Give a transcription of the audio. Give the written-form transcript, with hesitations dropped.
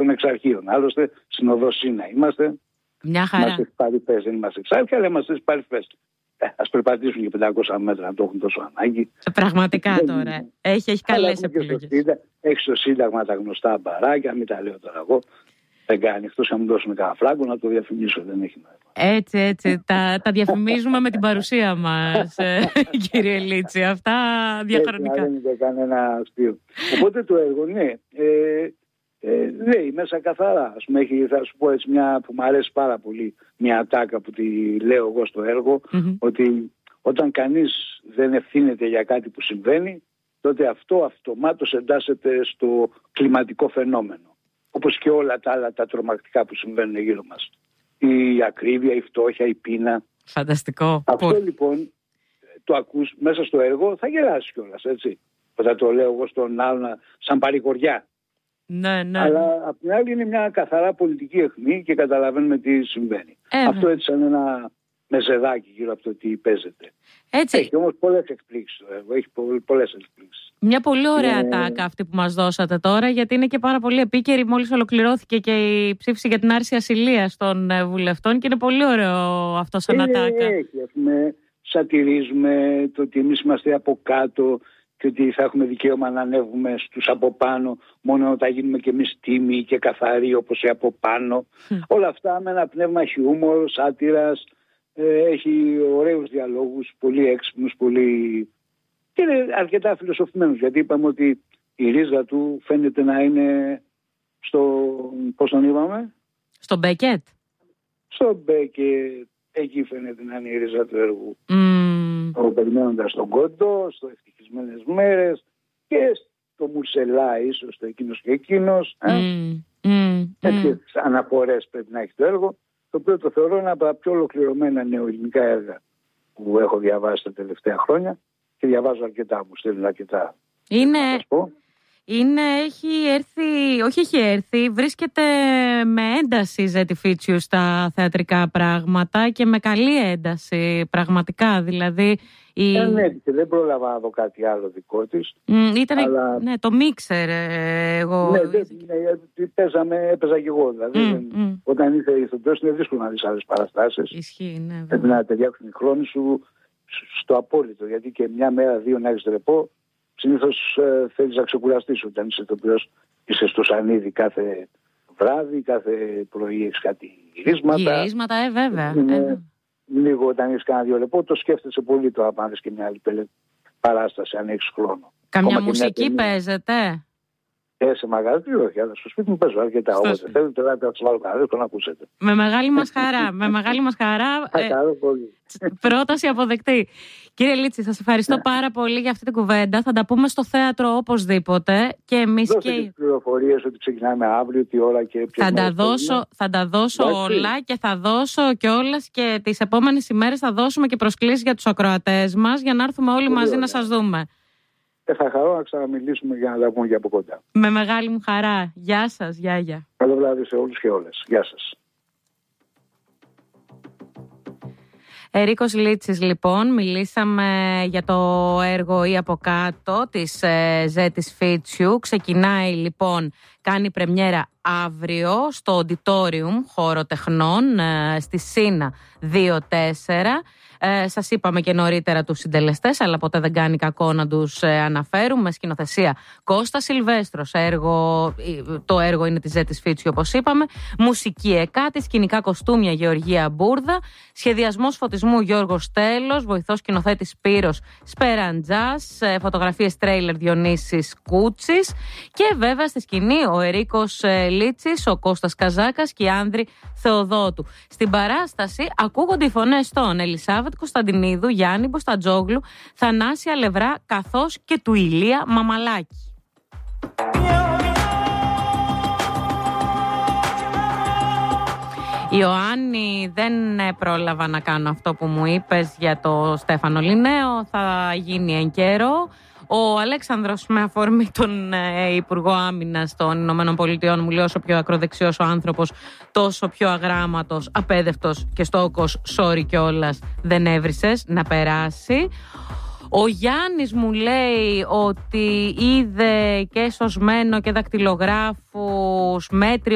των εξαρχείων. Άλλωστε, συνοδοσίνα είμαστε. Μια χαρά. Είμαστε παρυφές, δεν είμαστε εξάρχεια, αλλά είμαστε παρυφές. Ας περπατήσουν και 500 μέτρα, να το έχουν τόσο ανάγκη. Πραγματικά τώρα. Έχει καλές επιλογές. Έχει στο Σύνταγμα τα γνωστά μπαράκια, μην τα λέω τώρα εγώ. Δεν κάνει, εκτός να μου δώσουν κανένα φράγκο να το διαφημίσω, δεν έχει νόημα. Έτσι. Τα διαφημίζουμε με την παρουσία μας, κύριε Λίτση. Αυτά διαχρονικά. Δεν είναι κανένα αστείο. Οπότε το έργο, ναι, λέει μέσα καθαρά. Ας πούμε, θα σου πω έτσι μια που μου αρέσει πάρα πολύ, μια ατάκα που τη λέω εγώ στο έργο, ότι όταν κανείς δεν ευθύνεται για κάτι που συμβαίνει, τότε αυτό αυτομάτως εντάσσεται στο κλιματικό φαινόμενο. Όπως και όλα τα άλλα τα τρομακτικά που συμβαίνουν γύρω μας. Η ακρίβεια, η φτώχεια, η πείνα. Φανταστικό. Αυτό λοιπόν το ακούς μέσα στο έργο, θα γελάσεις κιόλας, έτσι. Όταν το λέω εγώ στον άλλον σαν παρηγοριά. Ναι. Αλλά απ' την άλλη είναι μια καθαρά πολιτική αιχμή και καταλαβαίνουμε τι συμβαίνει. Αυτό έτσι σαν ένα μεζεδάκι γύρω από το τι παίζεται. Έτσι. Έχει όμως πολλές εκπλήξεις το έργο. Έχει πολλές εκπλήξεις. Μια πολύ ωραία τάκα αυτή που μας δώσατε τώρα, γιατί είναι και πάρα πολύ επίκαιρη. Μόλις ολοκληρώθηκε και η ψήφιση για την άρση ασυλίας των βουλευτών και είναι πολύ ωραίο αυτό σαν ατάκα. Έχει, ας πούμε, σατυρίζουμε το ότι εμείς είμαστε από κάτω και ότι θα έχουμε δικαίωμα να ανέβουμε στους από πάνω μόνο όταν γίνουμε και εμείς τίμοι και καθαροί όπως οι από πάνω. Όλα αυτά με ένα πνεύμα χιούμορ, σάτυρας, έχει ωραίους διαλόγους, πολύ έξυπνους, πολύ... και είναι αρκετά φιλοσοφημένους, γιατί είπαμε ότι η ρίζα του φαίνεται να είναι στο... πώς τον είπαμε? Στο Μπέκετ. Στο Μπέκετ, εκεί φαίνεται να είναι η ρίζα του έργου. Περιμένοντας τον Κόντο, στο ευτυχισμένες μέρες και στο Μουρσελά ίσως, το εκείνος και εκείνος. Τέτοιες αναφορές πρέπει να έχει το έργο, το οποίο το θεωρώ ένα από τα πιο ολοκληρωμένα νεοελληνικά έργα που έχω διαβάσει τα τελευταία χρόνια και διαβάζω αρκετά, μου στέλνουν αρκετά. Έχει έρθει, βρίσκεται με ένταση Ζέτη Φίτσιου στα θεατρικά πράγματα και με καλή ένταση πραγματικά, δηλαδή... δεν πρόλαβα να δω κάτι άλλο δικό της. Αλλά... Ναι, το μίξερ εγώ... Έπαιζα και εγώ, δηλαδή όταν ήρθε η ηθοποιός είναι δύσκολο να δεις άλλες παραστάσεις. Ισχύει, ναι. Πρέπει να ταιριάξουν οι χρόνοι σου στο απόλυτο, γιατί και μια μέρα, δύο να έχεις ρεπό. Συνήθως θέλεις να ξεκουραστείς όταν είσαι ηθοποιός, είσαι στο σανίδι κάθε βράδυ, κάθε πρωί έχεις κάτι γυρίσματα. Βέβαια. Λίγο όταν έχεις κανένα 2 λεπτό, το σκέφτεσαι πολύ το αν και μια άλλη παράσταση, αν έχεις χρόνο. Καμιά μουσική παίζεται? Σε μαγαζί όχι, αλλά στο σπίτι μου παίζω αρκετά. Όποτε θέλετε να σας βάλω κανένα να ακούσετε. Με μεγάλη μας χαρά. Πρόταση αποδεκτή. Κύριε Λίτση, σας ευχαριστώ πάρα πολύ για αυτή την κουβέντα. Θα τα πούμε στο θέατρο οπωσδήποτε. Και εμείς δώστε τις πληροφορίες ότι ξεκινάμε αύριο, τι ώρα και ποιο. Θα τα δώσω όλα και θα δώσω κιόλας και τις επόμενες ημέρες θα δώσουμε και προσκλήσεις για τους ακροατές μας για να έρθουμε όλοι μαζί να σας δούμε. Θα χαρώ να ξαναμιλήσουμε για να τα πούμε και από κοντά. Με μεγάλη μου χαρά. Γεια σας, Γιάγια. Καλό βράδυ σε όλους και όλες. Γεια σας. Ερίκος Λίτσης, λοιπόν, μιλήσαμε για το έργο «Ή από κάτω» της Ζέτης Φίτσιου. Ξεκινάει λοιπόν, κάνει πρεμιέρα αύριο στο Auditorium Χώρο Τεχνών στη Σίνα 2-4. Σας είπαμε και νωρίτερα τους συντελεστές, αλλά ποτέ δεν κάνει κακό να τους αναφέρουμε. Σκηνοθεσία Κώστα Σιλβέστρος. Το έργο είναι της Ζέτης Φίτσιου, όπως είπαμε. Μουσική Εκάτη, σκηνικά κοστούμια Γεωργία Μπούρδα. Σχεδιασμός φωτισμού Γιώργος Τέλος. Βοηθός σκηνοθέτης Σπύρος Σπεραντζάς. Φωτογραφίες τρέιλερ Διονύσης Κούτσης. Και βέβαια στη σκηνή ο Ερίκος Λίτσης, ο Κώστας Καζάκας και η Άνδρη Θεοδότου. Στην παράσταση ακούγονται οι φωνές των Ελισάβετ Κωνσταντινίδου, Γιάννη Μποστατζόγλου, Θανάση Αλευρά καθώς και του Ηλία Μαμαλάκη. Ιωάννη, δεν πρόλαβα να κάνω αυτό που μου είπες για το Στέφανο Λινέο, θα γίνει εν καιρό. Ο Αλέξανδρος, με αφορμή τον Υπουργό Άμυνας των Ηνωμένων Πολιτειών, μου λέει όσο πιο ακροδεξιός ο άνθρωπος, τόσο πιο αγράμματος, απέδευτος και στόκος, sorry κιόλας, δεν έβρισες να περάσει. Ο Γιάννης μου λέει ότι είδε και σωσμένο και δακτυλογράφους μέτρη